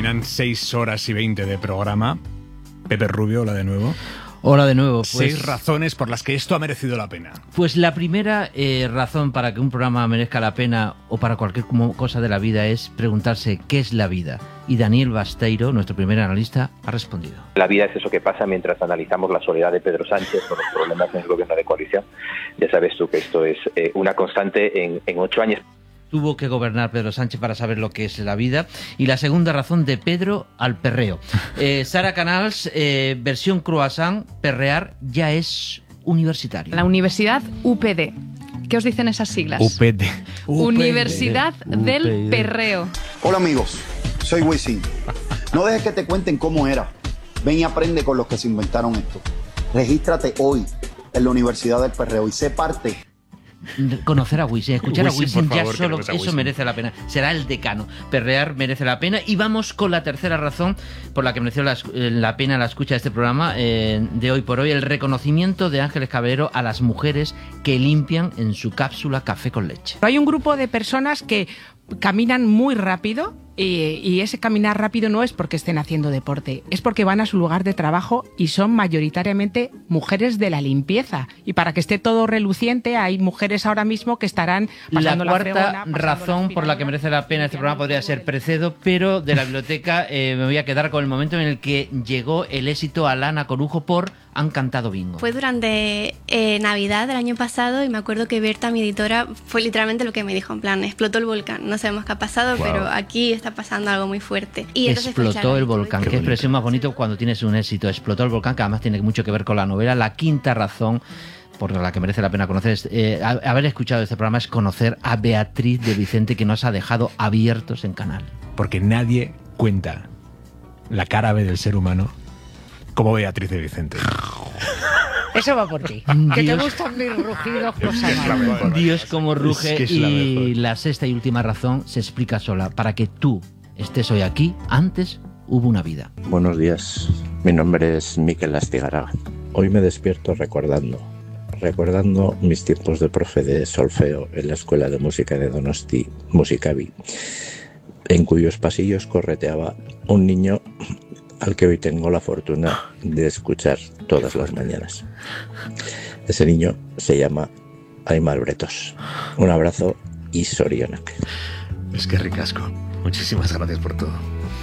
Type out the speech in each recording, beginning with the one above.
terminan 6 horas y 20 de programa. Pepe Rubio, hola de nuevo. Hola de nuevo. Pues, 6 razones por las que esto ha merecido la pena. Pues la primera razón para que un programa merezca la pena o para cualquier cosa de la vida es preguntarse qué es la vida. Y Daniel Basteiro, nuestro primer analista, ha respondido. La vida es eso que pasa mientras analizamos la soledad de Pedro Sánchez o los problemas en el gobierno de coalición. Ya sabes tú que esto es una constante en 8 años. Tuvo que gobernar Pedro Sánchez para saber lo que es la vida. Y la segunda razón, de Pedro al perreo. Sara Canals, versión croissant, perrear ya es universitario. La Universidad UPD. ¿Qué os dicen esas siglas? UPD. Universidad del Perreo. Hola amigos, soy Wisin. No dejes que te cuenten cómo era. Ven y aprende con los que se inventaron esto. Regístrate hoy en la Universidad del Perreo y sé parte. Conocer a Wisin, escuchar Wisin, a Wisin, por favor, ya solo a eso Wisin. merece la pena. Será el decano. Perrear merece la pena. Y vamos con la tercera razón por la que mereció la pena la escucha de este programa de hoy por hoy: el reconocimiento de Ángeles Caballero a las mujeres que limpian en su cápsula café con leche. Hay un grupo de personas que caminan muy rápido y ese caminar rápido no es porque estén haciendo deporte, es porque van a su lugar de trabajo y son mayoritariamente mujeres de la limpieza. Y para que esté todo reluciente, hay mujeres ahora mismo que estarán pasando La la cuarta fregona, pasando razón la por la que merece la pena este programa podría ser Precedo, pero de la biblioteca me voy a quedar con el momento en el que llegó el éxito a Lana Corujo por Han cantado bingo. Fue durante Navidad del año pasado y me acuerdo que Berta, mi editora, fue literalmente lo que me dijo, en plan, explotó el volcán. No sabemos qué ha pasado, pero aquí está pasando algo muy fuerte. Y entonces explotó el volcán. Qué bonito. expresión más bonito cuando tienes un éxito. Explotó el volcán, que además tiene mucho que ver con la novela. La quinta razón por la que merece la pena conocer haber escuchado este programa es conocer a Beatriz de Vicente, que nos ha dejado abiertos en canal. Porque nadie cuenta la cara B del ser humano como Beatriz de Vicente. Eso va por ti. Que te gustan mis rugidos, cosa mala. Dios como ruge. Es la y mejor. la sexta y última razón se explica sola. Para que tú estés hoy aquí, antes hubo una vida. Buenos días, mi nombre es Miquel Astigarraga. Hoy me despierto recordando mis tiempos de profe de solfeo en la Escuela de Música de Donosti, Musicavi, en cuyos pasillos correteaba un niño al que hoy tengo la fortuna de escuchar todas las mañanas. Ese niño se llama Aimar Bretos. Un abrazo y sorionak. Es que ricasco. Muchísimas gracias por todo.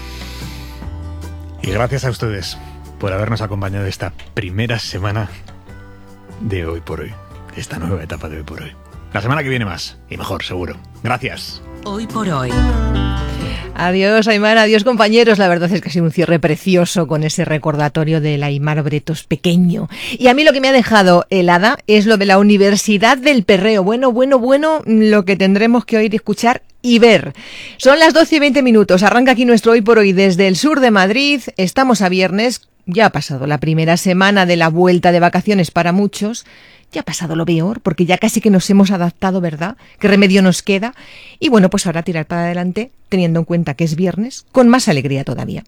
Y gracias a ustedes por habernos acompañado esta primera semana de Hoy por Hoy. Esta nueva etapa de Hoy por Hoy. La semana que viene más. Y mejor, seguro. Gracias. Hoy por hoy. Adiós, Aimar, adiós, compañeros. La verdad es que ha sido un cierre precioso con ese recordatorio del Aimar Bretos pequeño. Y a mí lo que me ha dejado helada es lo de la Universidad del Perreo. Bueno, lo que tendremos que oír, escuchar y ver. Son las 12:20. Arranca aquí nuestro Hoy por Hoy desde el sur de Madrid. Estamos a viernes. Ya ha pasado la primera semana de la vuelta de vacaciones para muchos. Ya ha pasado lo peor, porque ya casi que nos hemos adaptado, ¿verdad? ¿Qué remedio nos queda? Y bueno, pues ahora tirar para adelante, teniendo en cuenta que es viernes, con más alegría todavía.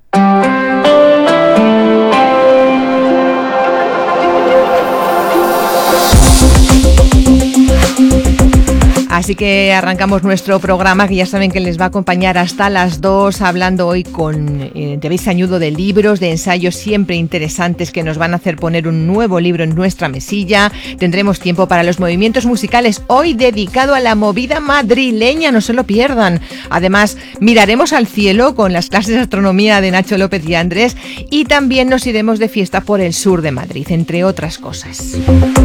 Así que arrancamos nuestro programa, que ya saben que les va a acompañar hasta las 2, hablando hoy con David Sañudo de libros, de ensayos siempre interesantes que nos van a hacer poner un nuevo libro en nuestra mesilla. Tendremos tiempo para los movimientos musicales, hoy dedicado a la movida madrileña, no se lo pierdan. Además, miraremos al cielo con las clases de astronomía de Nacho López y Andrés, y también nos iremos de fiesta por el sur de Madrid, entre otras cosas.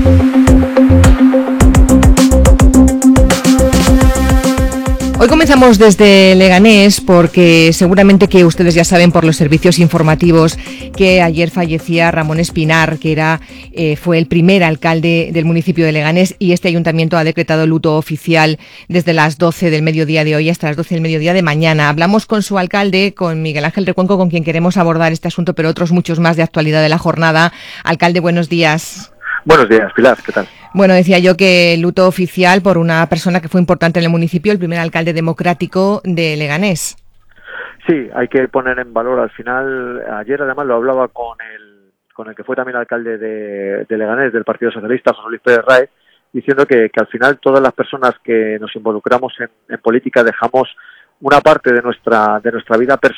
Hoy comenzamos desde Leganés porque seguramente que ustedes ya saben por los servicios informativos que ayer fallecía Ramón Espinar, que fue el primer alcalde del municipio de Leganés, y este ayuntamiento ha decretado luto oficial desde las 12 del mediodía de hoy hasta las 12 del mediodía de mañana. Hablamos con su alcalde, con Miguel Ángel Recuenco, con quien queremos abordar este asunto, pero otros muchos más de actualidad de la jornada. Alcalde, buenos días. Buenos días, Pilar, ¿qué tal? Bueno, decía yo que luto oficial por una persona que fue importante en el municipio, el primer alcalde democrático de Leganés. Sí, hay que poner en valor al final. Ayer además lo hablaba con el que fue también alcalde de Leganés, del Partido Socialista, José Luis Pérez Raez, diciendo que al final todas las personas que nos involucramos en política dejamos una parte de nuestra vida personal